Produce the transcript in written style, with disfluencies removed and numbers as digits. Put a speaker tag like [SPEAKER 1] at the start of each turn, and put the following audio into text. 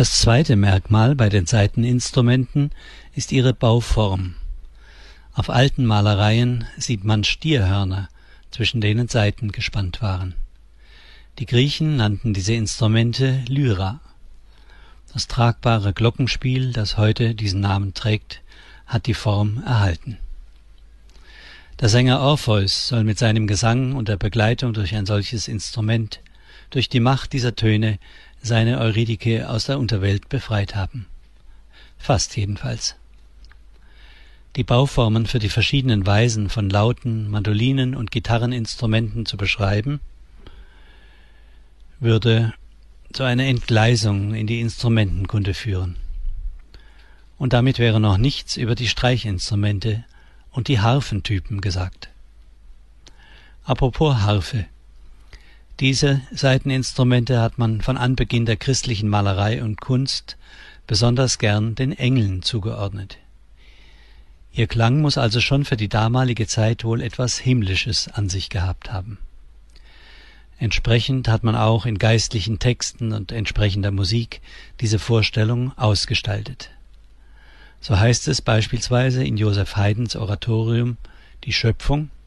[SPEAKER 1] Das zweite Merkmal bei den Saiteninstrumenten ist ihre Bauform. Auf alten Malereien sieht man Stierhörner, zwischen denen Saiten gespannt waren. Die Griechen nannten diese Instrumente Lyra. Das tragbare Glockenspiel, das heute diesen Namen trägt, hat die Form erhalten. Der Sänger Orpheus soll mit seinem Gesang und der Begleitung durch ein solches Instrument, durch die Macht dieser Töne, seine Eurydike aus der Unterwelt befreit haben. Fast jedenfalls. Die Bauformen für die verschiedenen Weisen von Lauten, Mandolinen und Gitarreninstrumenten zu beschreiben, würde zu einer Entgleisung in die Instrumentenkunde führen. Und damit wäre noch nichts über die Streichinstrumente und die Harfentypen gesagt. Apropos Harfe. Diese Saiteninstrumente hat man von Anbeginn der christlichen Malerei und Kunst besonders gern den Engeln zugeordnet. Ihr Klang muss also schon für die damalige Zeit wohl etwas Himmlisches an sich gehabt haben. Entsprechend hat man auch in geistlichen Texten und entsprechender Musik diese Vorstellung ausgestaltet. So heißt es beispielsweise in Joseph Haydns Oratorium Die Schöpfung: